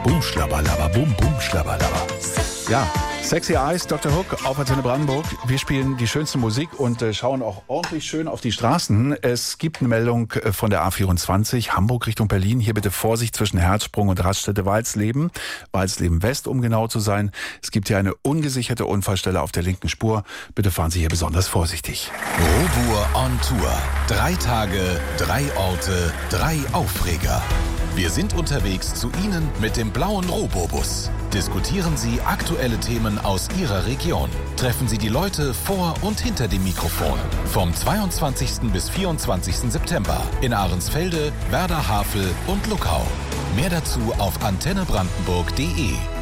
Bum, schlabberlabber, bum, bum, schlabberlabber. Ja, Sexy Eyes, Dr. Hook auf Antenne Brandenburg. Wir spielen die schönste Musik und schauen auch ordentlich schön auf die Straßen. Es gibt eine Meldung von der A24, Hamburg Richtung Berlin. Hier bitte Vorsicht zwischen Herzsprung und Raststätte Walsleben. Walsleben West, um genau zu sein. Es gibt hier eine ungesicherte Unfallstelle auf der linken Spur. Bitte fahren Sie hier besonders vorsichtig. Robur on Tour. 3 Tage, 3 Orte, 3 Aufreger. Wir sind unterwegs zu Ihnen mit dem blauen Robobus. Diskutieren Sie aktuelle Themen aus Ihrer Region. Treffen Sie die Leute vor und hinter dem Mikrofon. Vom 22. bis 24. September in Ahrensfelde, Werder Havel und Luckau. Mehr dazu auf antennebrandenburg.de.